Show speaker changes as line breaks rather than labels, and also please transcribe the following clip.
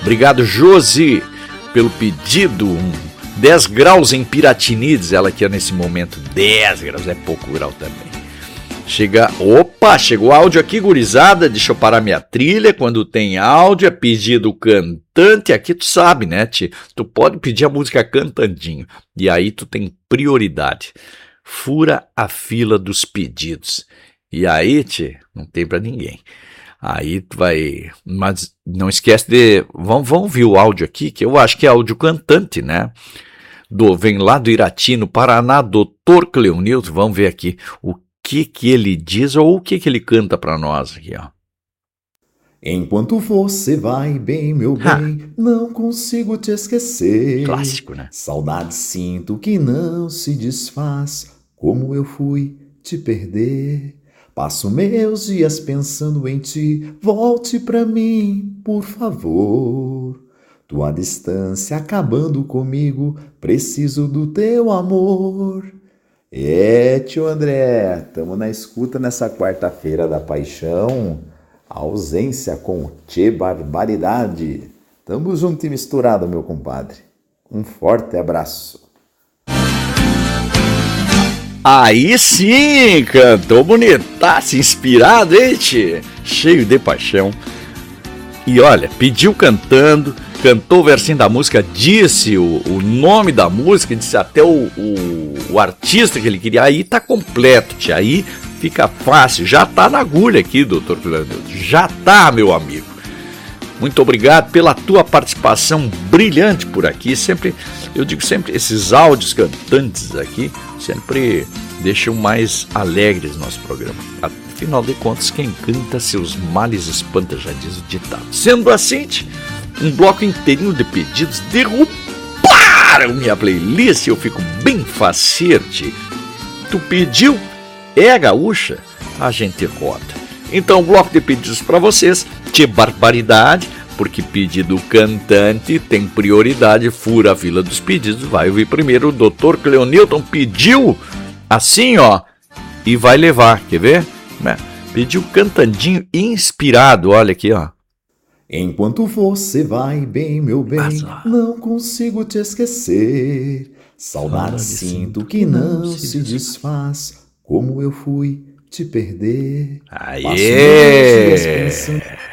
Obrigado, Josi, pelo pedido. 10 graus em Piratini, diz ela aqui nesse momento. 10 graus, é pouco grau também. Chegou áudio aqui, gurizada. Deixa eu parar minha trilha. Quando tem áudio, é pedido cantante. Aqui tu sabe, né, tio? Tu pode pedir a música cantandinho. E aí tu tem prioridade. Fura a fila dos pedidos. E aí, tio, não tem pra ninguém. Aí tu vai... Mas não esquece de... Vamos ouvir o áudio aqui, que eu acho que é áudio cantante, né? Vem lá do Irati, no Paraná, Dr. Cleonilton. Vamos ver aqui o que ele diz ou o que ele canta pra nós aqui, ó.
Enquanto você vai bem, meu bem, não consigo te esquecer.
Clássico, né?
Saudade sinto que não se desfaz, como eu fui te perder. Passo meus dias pensando em ti, volte pra mim, por favor. Tua distância acabando comigo, preciso do teu amor. Tio André, tamo na escuta nessa quarta-feira da paixão. A ausência com Tchê Barbaridade. Tamo junto e misturado, meu compadre. Um forte abraço.
Aí sim, cantou bonitaço, inspirado, hein, tchê? Cheio de paixão. E olha, pediu cantando, cantou o versinho da música, disse o nome da música, disse até o artista que ele queria. Aí tá completo, tia. Aí fica fácil. Já tá na agulha aqui, doutor Cleonilton. Já tá, meu amigo. Muito obrigado pela tua participação brilhante por aqui. Eu digo sempre, esses áudios cantantes aqui sempre deixam mais alegres nosso programa. Afinal de contas, quem canta seus males espanta, já diz o ditado. Sendo assim, um bloco inteirinho de pedidos derrubaram minha playlist. Eu fico bem facete. Tu pediu? É gaúcha? A gente roda. Então, bloco de pedidos para vocês. Que barbaridade, porque pedido cantante tem prioridade. Fura a fila dos pedidos. Vai ouvir primeiro o Dr. Cleonilton. Pediu assim, ó, e vai levar. Quer ver? Pediu cantandinho inspirado. Olha aqui, ó.
Enquanto você vai bem, meu bem, não consigo te esquecer. Saudade sinto que não se desfaz, como eu fui te perder.
Aê!